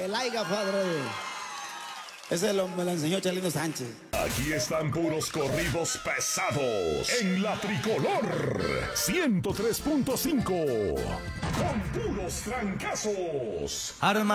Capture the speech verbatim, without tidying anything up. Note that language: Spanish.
El aiga, padre. Ese lo, me lo enseñó Chalino Sánchez. Aquí están puros corridos pesados en la Tricolor ciento tres punto cinco. Con puros trancazos. Arma